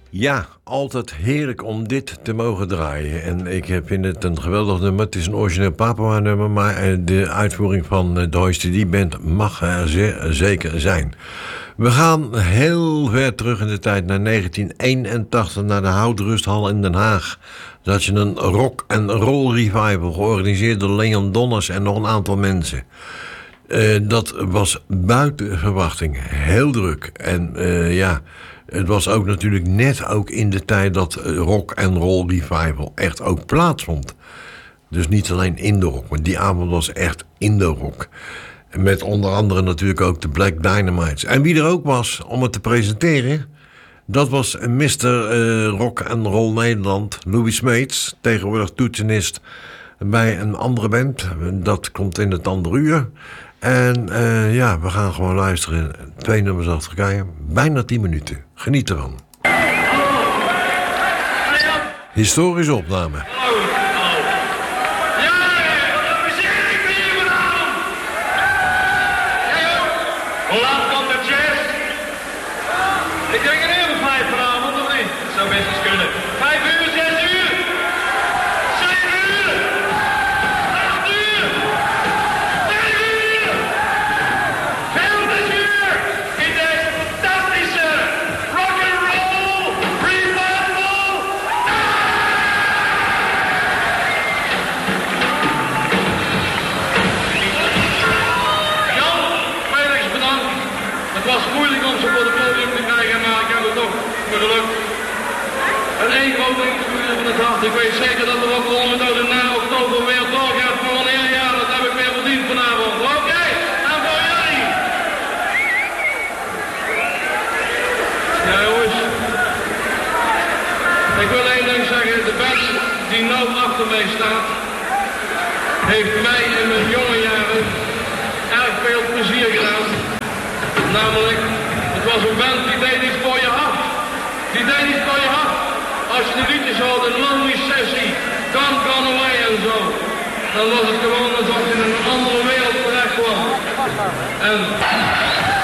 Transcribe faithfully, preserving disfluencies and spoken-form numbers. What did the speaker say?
Ja, altijd heerlijk om dit te mogen draaien. En ik vind het een geweldig nummer. Het is een origineel Papua-nummer, maar de uitvoering van de Hoisty D Band mag er zeer zeker zijn. We gaan heel ver terug in de tijd naar negentien eenentachtig, naar de Houtrusthal in Den Haag. Daar had je een rock and roll revival, georganiseerd door Leon Donners en nog een aantal mensen. Uh, dat was buiten verwachting, heel druk. En uh, ja... Het was ook natuurlijk net ook in de tijd dat rock and roll revival echt ook plaatsvond. Dus niet alleen in de rock, maar die avond was echt in de rock. Met onder andere natuurlijk ook de Black Dynamites. En wie er ook was om het te presenteren, dat was mister Uh, Rock and Roll Nederland, Louis Smeets, tegenwoordig toetsenist bij een andere band. Dat komt in het andere uur. En uh, ja, we gaan gewoon luisteren. Twee nummers achter elkaar. Bijna tien minuten. Geniet ervan. Historische opname. Hoe laat komt de jazz? Ik denk een uur of vijf vanavond, of niet? Dat zou best eens kunnen. Vijf uur, zes uur! Zeven uur! Acht uur! Negen uur! Veertig uur! In deze fantastische rock'n'roll revival! Jan, tweedelijks bedankt. Het was moeilijk om ze voor het podium te krijgen, maar ik heb het toch gelukt. En één grote interview van de dag. Ik weet zeker dat de rock'n'roll na oktober weer doorgaat voor een heel jaar. Dat heb ik weer verdiend vanavond. Oké, okay. En voor jullie. Ja jongens. Ik wil één ding zeggen. De band die nou achter mij staat, heeft mij in mijn jonge jaren erg veel plezier gedaan. Namelijk, het was een band die deed iets voor je hart. Die deed iets voor je hart. Als je de liedjes hoorde, een Lonely Sessie, Gone, Gone Away en zo. Dan was het gewoon alsof je in een andere wereld terecht kwam. En...